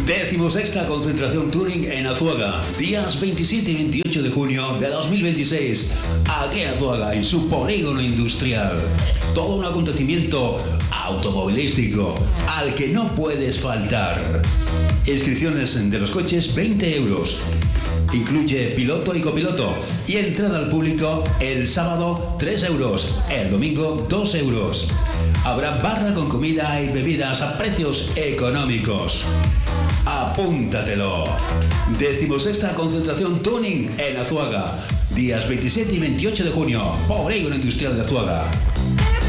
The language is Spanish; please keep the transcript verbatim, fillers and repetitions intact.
Decimosexta concentración Tuning en Azuaga, días veintisiete y veintiocho de junio de dos mil veintiséis, aquí en Azuaga, en su polígono industrial. Todo un acontecimiento automovilístico al que no puedes faltar. Inscripciones de los coches veinte euros. Incluye piloto y copiloto. Y entrada al público el sábado tres euros, el domingo dos euros. Habrá barra con comida y bebidas a precios económicos. Apúntatelo. Decimosexta concentración Tuning en Azuaga. Días veintisiete y veintiocho de junio. Polígono Industrial de Azuaga.